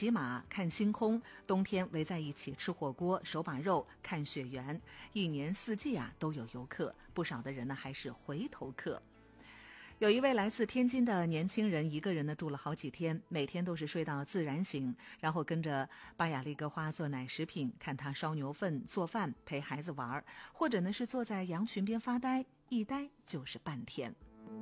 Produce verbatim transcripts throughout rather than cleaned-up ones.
骑马、看星空，冬天围在一起吃火锅、手把肉、看雪原，一年四季啊都有游客，不少的人呢还是回头客。有一位来自天津的年轻人，一个人呢住了好几天，每天都是睡到自然醒，然后跟着巴雅丽格花做奶食品，看她烧牛粪、做饭，陪孩子玩，或者呢是坐在羊群边发呆，一呆就是半天。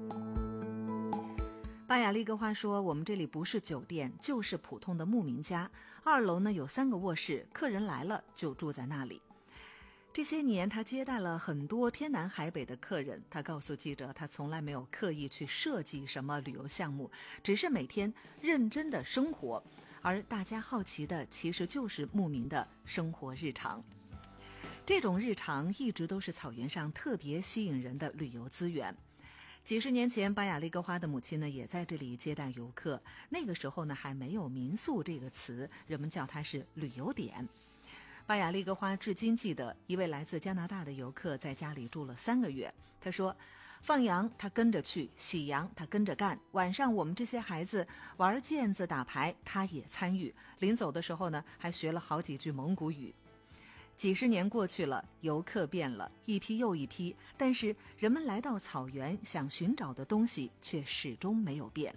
巴雅丽格花说，我们这里不是酒店，就是普通的牧民家，二楼呢有三个卧室，客人来了就住在那里。这些年他接待了很多天南海北的客人，他告诉记者，他从来没有刻意去设计什么旅游项目，只是每天认真的生活，而大家好奇的其实就是牧民的生活日常。这种日常一直都是草原上特别吸引人的旅游资源。几十年前，巴雅丽格花的母亲呢也在这里接待游客，那个时候呢还没有民宿这个词，人们叫它是旅游点。巴雅丽格花至今记得一位来自加拿大的游客在家里住了三个月，他说放羊他跟着去，洗羊他跟着干，晚上我们这些孩子玩毽子打牌他也参与，临走的时候呢还学了好几句蒙古语。几十年过去了，游客变了，一批又一批，但是人们来到草原想寻找的东西却始终没有变。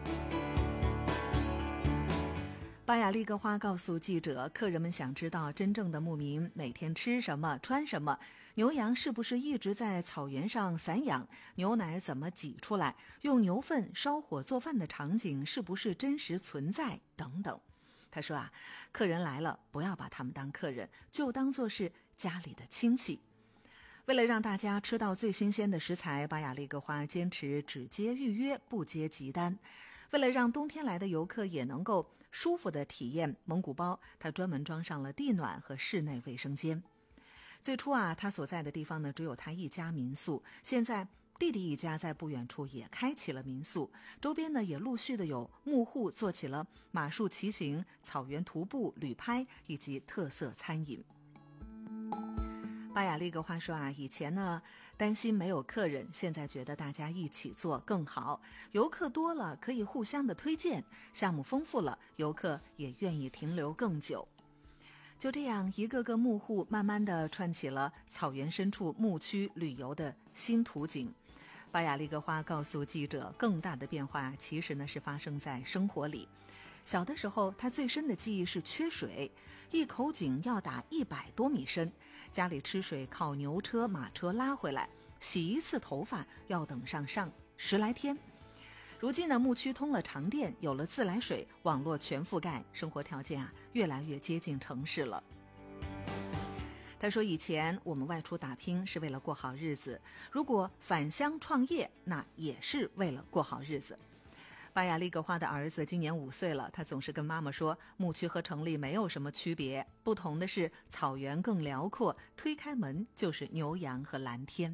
巴雅丽格花告诉记者，客人们想知道真正的牧民每天吃什么穿什么，牛羊是不是一直在草原上散养，牛奶怎么挤出来，用牛粪烧火做饭的场景是不是真实存在等等。他说啊，客人来了不要把他们当客人，就当作是家里的亲戚。为了让大家吃到最新鲜的食材，巴雅丽格花坚持只接预约不接急单。为了让冬天来的游客也能够舒服地体验蒙古包，他专门装上了地暖和室内卫生间。最初啊，他所在的地方呢只有他一家民宿，现在弟弟一家在不远处也开启了民宿，周边呢也陆续的有牧户做起了马术骑行、草原徒步、旅拍以及特色餐饮。巴雅丽格花说啊，以前呢担心没有客人，现在觉得大家一起做更好，游客多了可以互相的推荐，项目丰富了，游客也愿意停留更久。就这样，一个个牧户慢慢地串起了草原深处牧区旅游的新图景。巴雅丽格花告诉记者，更大的变化其实呢是发生在生活里。小的时候，他最深的记忆是缺水，一口井要打一百多米深，家里吃水靠牛车马车拉回来，洗一次头发要等上上十来天。如今呢，牧区通了长电，有了自来水，网络全覆盖，生活条件啊越来越接近城市了。他说，以前我们外出打拼是为了过好日子，如果返乡创业，那也是为了过好日子。巴雅丽格花的儿子今年五岁了，他总是跟妈妈说，牧区和城里没有什么区别，不同的是草原更辽阔，推开门就是牛羊和蓝天。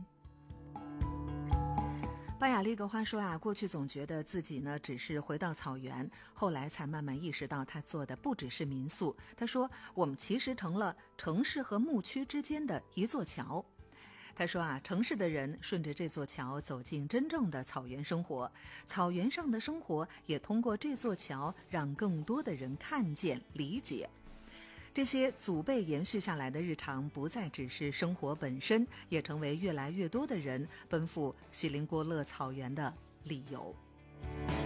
巴雅丽格花说啊，过去总觉得自己呢只是回到草原，后来才慢慢意识到他做的不只是民宿。他说，我们其实成了城市和牧区之间的一座桥。他说啊，城市的人顺着这座桥走进真正的草原生活，草原上的生活也通过这座桥让更多的人看见理解。这些祖辈延续下来的日常不再只是生活本身，也成为越来越多的人奔赴锡林郭勒草原的理由。